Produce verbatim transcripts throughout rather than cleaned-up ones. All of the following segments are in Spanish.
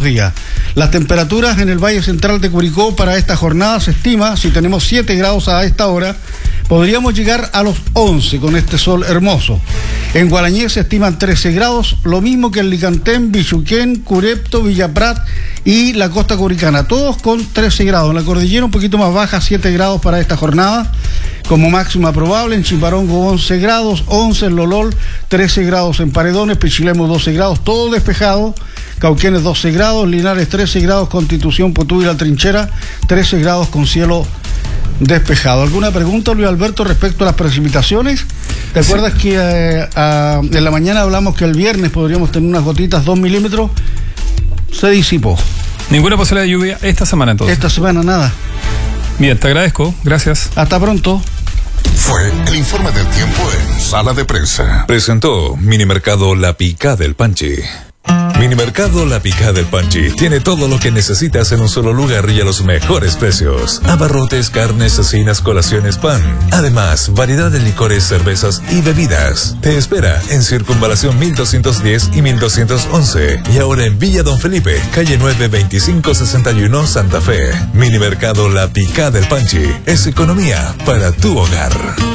días. Las temperaturas en el Valle Central de Curicó para esta jornada se estima, si tenemos siete grados a esta hora, podríamos llegar a los once con este sol hermoso. En Guarañé se estiman trece grados, lo mismo que en Licantén, Bichuquén, Curepto, Villaprat y la costa curicana, todos con trece grados. En la cordillera un poquito más baja, siete grados para esta jornada, como máxima probable. En Chimbarongo once grados, once en Lolol, trece grados en Paredones, Pichilemu doce grados, todo despejado. Cauquenes doce grados, Linares trece grados, Constitución, Potú y La Trinchera trece grados con cielo despejado. ¿Alguna pregunta, Luis Alberto, respecto a las precipitaciones? ¿Te sí. acuerdas que eh, a, en la mañana hablamos que el viernes podríamos tener unas gotitas, dos milímetros? Se disipó. Ninguna posibilidad de lluvia esta semana entonces. Esta semana nada. Bien, te agradezco, gracias. Hasta pronto. Fue el informe del tiempo en Sala de Prensa. Presentó Minimercado La Picada del Panchi. Minimercado La Picada del Panchi tiene todo lo que necesitas en un solo lugar y a los mejores precios. Abarrotes, carnes, cecinas, colaciones, pan. Además, variedad de licores, cervezas y bebidas. Te espera en Circunvalación mil doscientos diez y mil doscientos once. Y ahora en Villa Don Felipe, calle nueve veinticinco sesenta y uno, Santa Fe. Minimercado La Picada del Panchi es economía para tu hogar.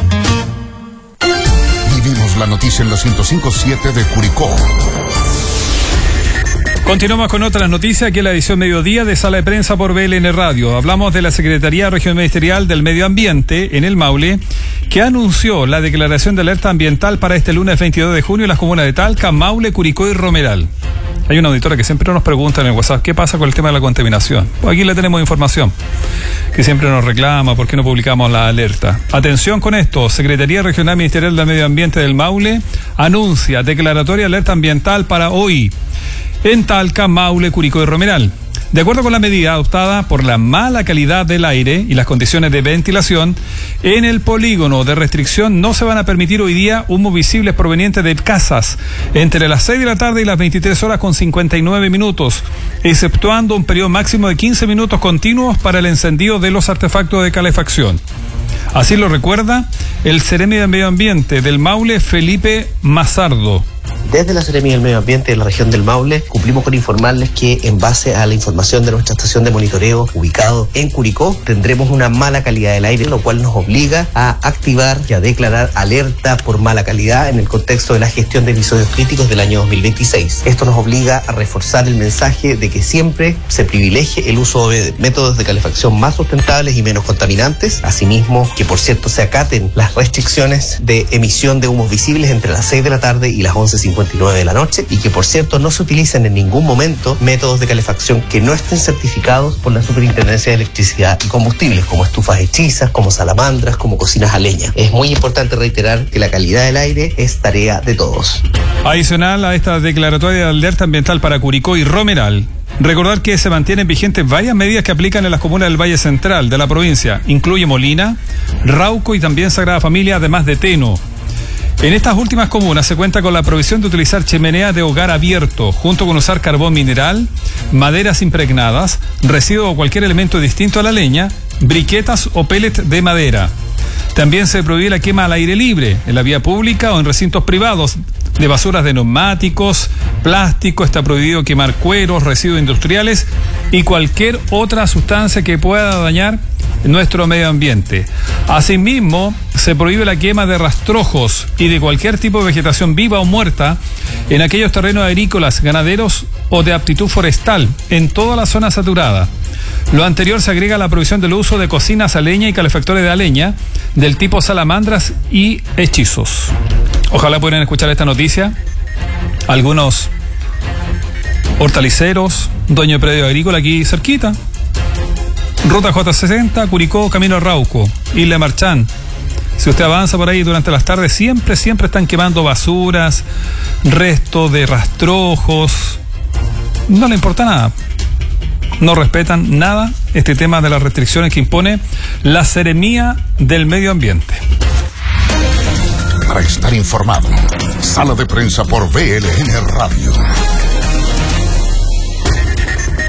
Vivimos la noticia en la ciento cinco punto siete de Curicó. Continuamos con otras noticias aquí en la edición mediodía de Sala de Prensa por B L N Radio. Hablamos de la Secretaría Regional Ministerial del Medio Ambiente en el Maule, que anunció la declaración de alerta ambiental para este lunes veintidós de junio en las comunas de Talca, Maule, Curicó y Romeral. Hay una auditora que siempre nos pregunta en el WhatsApp, ¿qué pasa con el tema de la contaminación? Pues aquí le tenemos información, que siempre nos reclama por qué no publicamos la alerta. Atención con esto, Secretaría Regional Ministerial del Medio Ambiente del Maule anuncia declaratoria de alerta ambiental para hoy en Talca, Maule, Curicó y Romeral. De acuerdo con la medida adoptada por la mala calidad del aire y las condiciones de ventilación, en el polígono de restricción no se van a permitir hoy día humos visibles provenientes de casas entre las seis de la tarde y las veintitrés horas con cincuenta y nueve minutos, exceptuando un periodo máximo de quince minutos continuos para el encendido de los artefactos de calefacción. Así lo recuerda el Seremi de Medio Ambiente del Maule, Felipe Mazardo. Desde la Seremi del Medio Ambiente de la región del Maule cumplimos con informarles que en base a la información de nuestra estación de monitoreo ubicado en Curicó tendremos una mala calidad del aire, lo cual nos obliga a activar y a declarar alerta por mala calidad en el contexto de la gestión de episodios críticos del año dos mil veintiséis. Esto nos obliga a reforzar el mensaje de que siempre se privilegie el uso de métodos de calefacción más sustentables y menos contaminantes. Asimismo, que por cierto se acaten las restricciones de emisión de humos visibles entre las seis de la tarde y las once cincuenta y nueve de la noche, y que por cierto no se utilicen en ningún momento métodos de calefacción que no estén certificados por la Superintendencia de Electricidad y Combustibles, como estufas hechizas, como salamandras, como cocinas a leña. Es muy importante reiterar que la calidad del aire es tarea de todos. Adicional a esta declaratoria de alerta ambiental para Curicó y Romeral, recordar que se mantienen vigentes varias medidas que aplican en las comunas del Valle Central de la provincia. Incluye Molina, Rauco y también Sagrada Familia, además de Teno. En estas últimas comunas se cuenta con la provisión de utilizar chimenea de hogar abierto, junto con usar carbón mineral, maderas impregnadas, residuo o cualquier elemento distinto a la leña, briquetas o pellets de madera. También se prohíbe la quema al aire libre, en la vía pública o en recintos privados, de basuras de neumáticos, plástico. Está prohibido quemar cueros, residuos industriales y cualquier otra sustancia que pueda dañar nuestro medio ambiente. Asimismo, se prohíbe la quema de rastrojos y de cualquier tipo de vegetación viva o muerta en aquellos terrenos agrícolas, ganaderos o de aptitud forestal en toda la zona saturada. Lo anterior se agrega a la prohibición del uso de cocinas a leña y calefactores de a leña del tipo salamandras y hechizos. Ojalá puedan escuchar esta noticia algunos hortaliceros, dueños de predio agrícola aquí cerquita. Ruta J sesenta, Curicó, Camino Rauco, Isla Marchán. Si usted avanza por ahí durante las tardes, siempre, siempre están quemando basuras, restos de rastrojos. No le importa nada. No respetan nada este tema de las restricciones que impone la Seremía del Medio Ambiente. Para estar informado, Sala de Prensa por B L N Radio.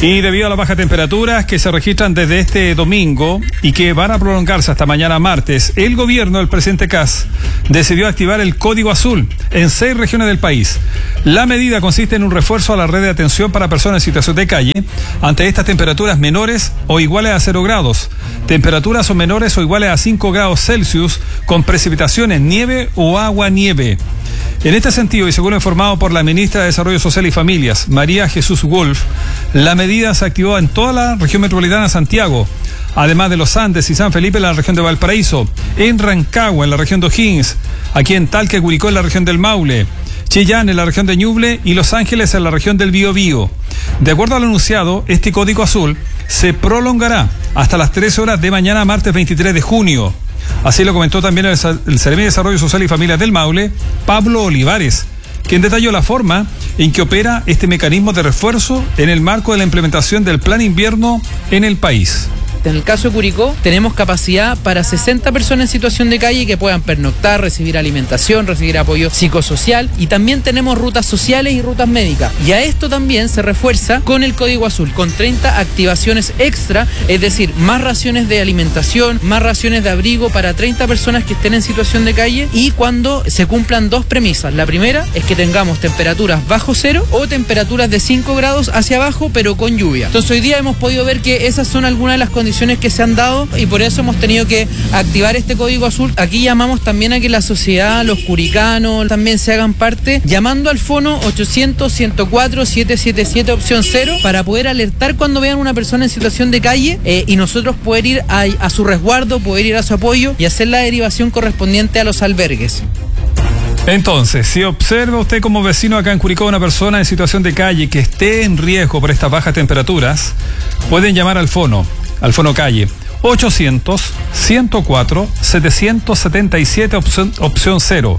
Y debido a las bajas temperaturas que se registran desde este domingo y que van a prolongarse hasta mañana martes, el gobierno del presidente Kast decidió activar el Código Azul en seis regiones del país. La medida consiste en un refuerzo a la red de atención para personas en situación de calle ante estas temperaturas menores o iguales a cero grados, temperaturas o menores o iguales a cinco grados Celsius con precipitaciones, nieve o agua nieve. En este sentido, y según informado por la ministra de Desarrollo Social y Familias, María Jesús Wolf, la medida se activó en toda la región metropolitana de Santiago, además de Los Andes y San Felipe en la región de Valparaíso, en Rancagua en la región de O'Higgins, aquí en Talca y Curicó en la región del Maule, Chillán en la región de Ñuble y Los Ángeles en la región del Biobío. De acuerdo al anunciado, este Código Azul se prolongará hasta las trece horas de mañana, martes veintitrés de junio. Así lo comentó también el, el Secretario de Desarrollo Social y Familias del Maule, Pablo Olivares, quien detalló la forma en que opera este mecanismo de refuerzo en el marco de la implementación del Plan Invierno en el país. En el caso de Curicó, tenemos capacidad para sesenta personas en situación de calle que puedan pernoctar, recibir alimentación, recibir apoyo psicosocial, y también tenemos rutas sociales y rutas médicas. Y a esto también se refuerza con el Código Azul, con treinta activaciones extra, es decir, más raciones de alimentación, más raciones de abrigo para treinta personas que estén en situación de calle, y cuando se cumplan dos premisas. La primera es que tengamos temperaturas bajo cero o temperaturas de cinco grados hacia abajo, pero con lluvia. Entonces hoy día hemos podido ver que esas son algunas de las condiciones que se han dado y por eso hemos tenido que activar este Código Azul. Aquí llamamos también a que la sociedad, los curicanos también se hagan parte, llamando al fono ochocientos, ciento cuatro, setecientos setenta y siete opción cero para poder alertar cuando vean una persona en situación de calle eh, y nosotros poder ir a, a su resguardo, poder ir a su apoyo y hacer la derivación correspondiente a los albergues. Entonces, si observa usted como vecino acá en Curicó una persona en situación de calle que esté en riesgo por estas bajas temperaturas, pueden llamar al fono, al fono calle, ochocientos, ciento cuatro, setecientos setenta y siete opción, opción cero.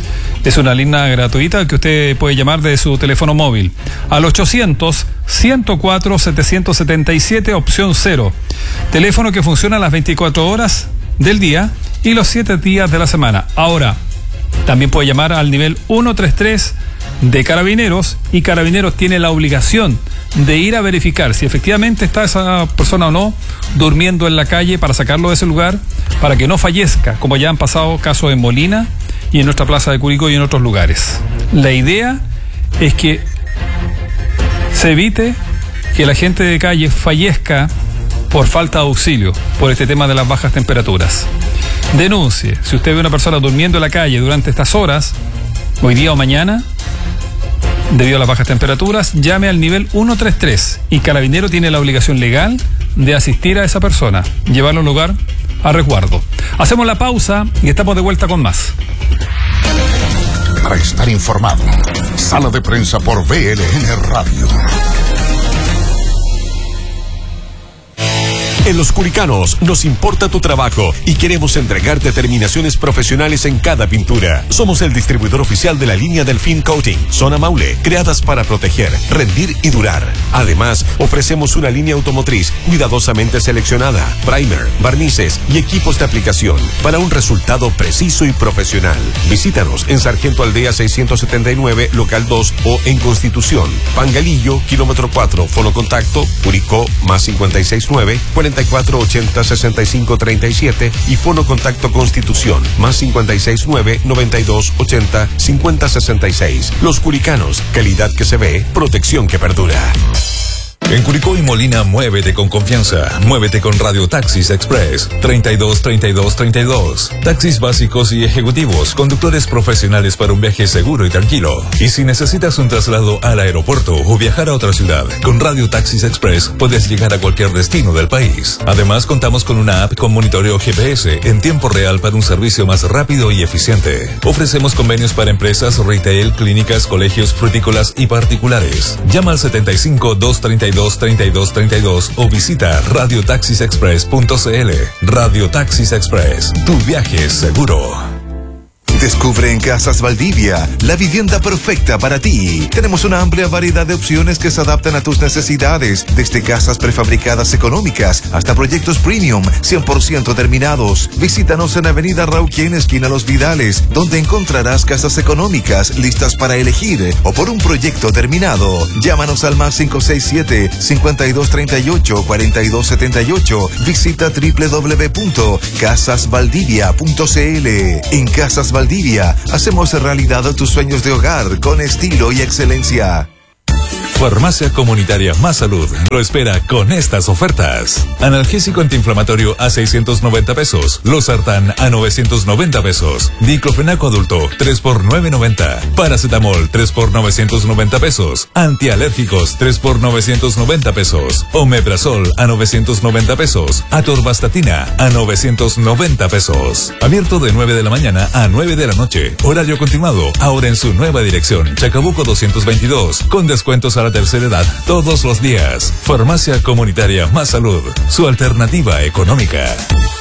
Es una línea gratuita que usted puede llamar desde su teléfono móvil al ochocientos, ciento cuatro, setecientos setenta y siete opción cero. Teléfono que funciona las veinticuatro horas del día y los siete días de la semana. Ahora, también puede llamar al nivel ciento treinta y tres de Carabineros, y Carabineros tiene la obligación de ir a verificar si efectivamente está esa persona o no durmiendo en la calle para sacarlo de ese lugar, para que no fallezca, como ya han pasado casos en Molina y en nuestra plaza de Curicó y en otros lugares. La idea es que se evite que la gente de calle fallezca por falta de auxilio, por este tema de las bajas temperaturas. Denuncie. Si usted ve a una persona durmiendo en la calle durante estas horas, hoy día o mañana, debido a las bajas temperaturas, llame al nivel ciento treinta y tres y Carabinero tiene la obligación legal de asistir a esa persona, llevarlo a un lugar a resguardo. Hacemos la pausa y estamos de vuelta con más. Para estar informado, Sala de Prensa por B L N Radio. En Los Curicanos nos importa tu trabajo y queremos entregarte terminaciones profesionales en cada pintura. Somos el distribuidor oficial de la línea Delfín Coating, Zona Maule, creadas para proteger, rendir y durar. Además, ofrecemos una línea automotriz cuidadosamente seleccionada, primer, barnices y equipos de aplicación para un resultado preciso y profesional. Visítanos en Sargento Aldea seiscientos setenta y nueve, local dos, o en Constitución, Pangalillo, kilómetro cuatro, fono contacto, Curicó, más cincuenta y seis nueve, cuarenta y cuatro ochenta sesenta y cinco treinta y siete y fono contacto Constitución, más cincuenta y seis nueve, noventa y dos ochenta cincuenta sesenta y seis. Los Curicanos, calidad que se ve, protección que perdura. En Curicó y Molina, muévete con confianza. Muévete con Radio Taxis Express. treinta y dos, treinta y dos, treinta y dos. Taxis básicos y ejecutivos. Conductores profesionales para un viaje seguro y tranquilo. Y si necesitas un traslado al aeropuerto o viajar a otra ciudad, con Radio Taxis Express puedes llegar a cualquier destino del país. Además, contamos con una app con monitoreo G P S en tiempo real para un servicio más rápido y eficiente. Ofrecemos convenios para empresas, retail, clínicas, colegios, frutícolas y particulares. Llama al setenta y cinco, doscientos treinta y dos, treinta y dos treinta y dos o visita radio taxis express punto c l. Radio Taxis Express, tu viaje es seguro. Descubre en Casas Valdivia la vivienda perfecta para ti. Tenemos una amplia variedad de opciones que se adaptan a tus necesidades, desde casas prefabricadas económicas hasta proyectos premium cien por ciento terminados. Visítanos en Avenida Rauquén, esquina Los Vidales, donde encontrarás casas económicas listas para elegir o por un proyecto terminado. Llámanos al más cinco seis siete, cinco dos tres ocho, cuatro dos siete ocho. Visita doble u doble u doble u punto casas valdivia punto c l. En Casas Valdivia hacemos realidad tus sueños de hogar con estilo y excelencia. Farmacia Comunitaria Más Salud lo espera con estas ofertas. Analgésico antiinflamatorio a seiscientos noventa pesos. Losartán a novecientos noventa pesos. Diclofenaco adulto tres por novecientos noventa. Paracetamol tres por novecientos noventa pesos. Antialérgicos tres por novecientos noventa pesos. Omeprazol a novecientos noventa pesos. Atorvastatina a novecientos noventa pesos. Abierto de nueve de la mañana a nueve de la noche. Horario continuado. Ahora en su nueva dirección. Chacabuco doscientos veintidós. Con descuentos a la tercera edad todos los días. Farmacia Comunitaria Más Salud, su alternativa económica.